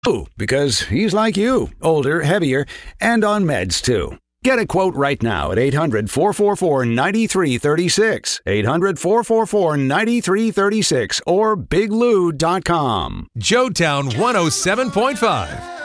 Because he's like you, older, heavier, and on meds too. Get a quote right now at 800-444-9336, 800-444-9336, or biglou.com. Joetown 107.5.